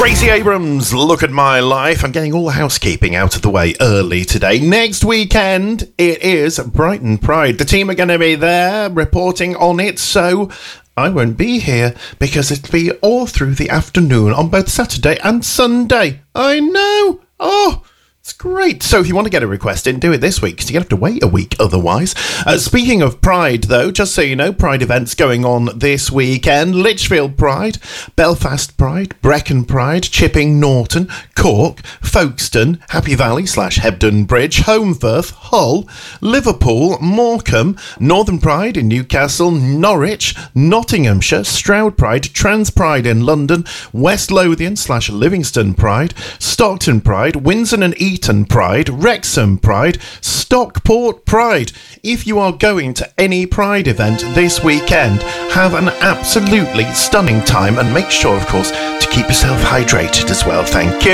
Stacey Abrams, Look at My Life. I'm getting all the housekeeping out of the way early today. Next weekend, it is Brighton Pride. The team are going to be there reporting on it, so I won't be here because it'll be all through the afternoon on both Saturday and Sunday. I know. Oh, it's great. So if you want to get a request in, do it this week because you're going to have to wait a week otherwise. Speaking of Pride, though, just so you know, Pride events going on this weekend. Lichfield Pride, Belfast Pride, Brecon Pride, Chipping Norton, Cork, Folkestone, Happy Valley / Hebden Bridge, Holmfirth, Hull, Liverpool, Morecambe, Northern Pride in Newcastle, Norwich, Nottinghamshire, Stroud Pride, Trans Pride in London, West Lothian / Livingston Pride, Stockton Pride, Windsor and Eton Pride, Wrexham Pride, Stockport Pride. If you are going to any Pride event this weekend, have an absolutely stunning time and make sure, of course, to keep yourself hydrated as well. Thank you.